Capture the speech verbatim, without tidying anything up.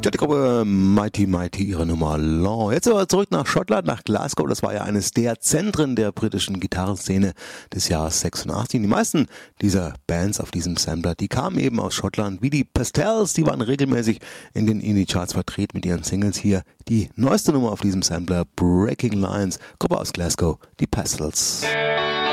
Ja, die Gruppe Mighty Mighty, ihre Nummer Law. Jetzt aber zurück nach Schottland, nach Glasgow. Das war ja eines der Zentren der britischen Gitarrenszene des Jahres sechsundachtzig. Die meisten dieser Bands auf diesem Sampler, die kamen eben aus Schottland, wie die Pastels, die waren regelmäßig in den Indie-Charts vertreten mit ihren Singles. Hier die neueste Nummer auf diesem Sampler, Breaking Lines, Gruppe aus Glasgow, die Pastels.